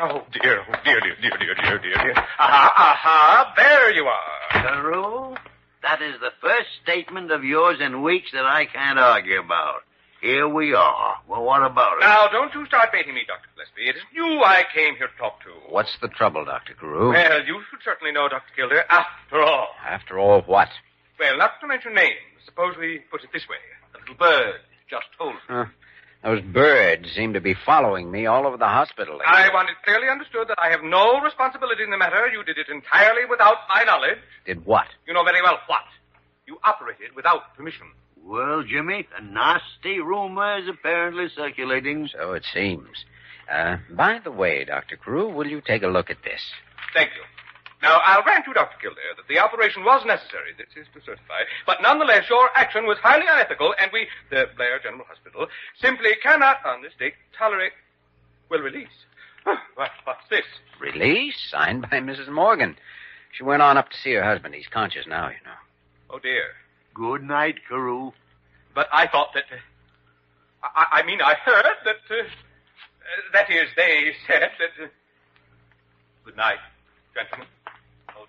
Oh, dear. Aha. There you are. Carew, that is the first statement of yours in weeks that I can't argue about. Here we are. Well, what about it? Now, don't you start baiting me, Dr. Gillespie. It is you I came here to talk to. What's the trouble, Dr. Carew? Well, you should certainly know, Dr. Kildare, after all. After all, what? Well, not to mention names, suppose we put it this way. The little bird just told me. Those birds seem to be following me all over the hospital. I want it clearly understood that I have no responsibility in the matter. You did it entirely without my knowledge. Did what? You know very well what. You operated without permission. Well, Jimmy, a nasty rumor is apparently circulating. So it seems. By the way, Dr. Carew, will you take a look at this? Thank you. Now, I'll grant you, Dr. Kildare, that the operation was necessary. This is to certify. But nonetheless, your action was highly unethical, and we, the Blair General Hospital, simply cannot, on this date, tolerate, release. What's this? Release? Signed by Mrs. Morgan. She went on up to see her husband. He's conscious now, you know. Oh, dear. Good night, Carew. But I thought that... I heard that... that is, they said that... Good night, gentlemen. Oh,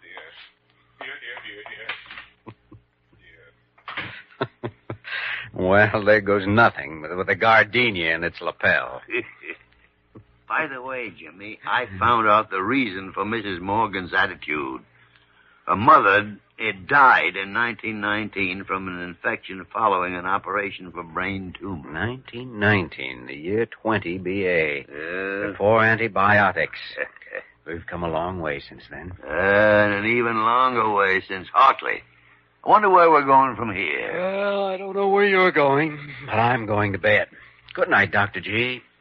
dear. Well, there goes nothing with a gardenia in its lapel. By the way, Jimmy, I found out the reason for Mrs. Morgan's attitude. Her mother died in 1919 from an infection following an operation for brain tumor. 1919, the year 20 B.A. Before antibiotics. We've come a long way since then. And an even longer way since Hartley. I wonder where we're going from here. Well, I don't know where you're going, but I'm going to bed. Good night, Dr. G.